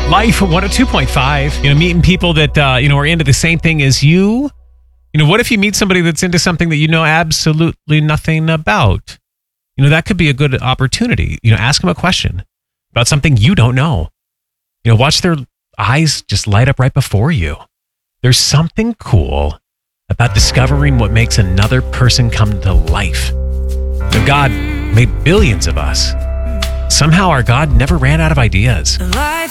Life 102.5, meeting people that, are into the same thing as you. What if you meet somebody that's into something that you know absolutely nothing about? That could be a good opportunity. Ask them a question about something you don't know. Watch their eyes just light up right before you. There's something cool about discovering what makes another person come to life. God made billions of us. Somehow our God never ran out of ideas.